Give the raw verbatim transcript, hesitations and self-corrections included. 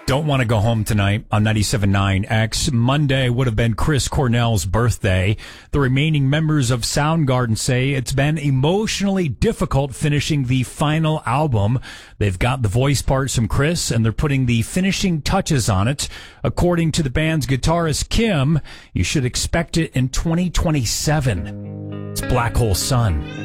Don't want to go home tonight on ninety-seven point nine X. Monday would have been Chris Cornell's birthday. The remaining members of Soundgarden say it's been emotionally difficult finishing the final album. They've got the voice parts from Chris, and they're putting the finishing touches on it. According to the band's guitarist, Kim, you should expect it in twenty twenty-seven. It's Black Hole Sun.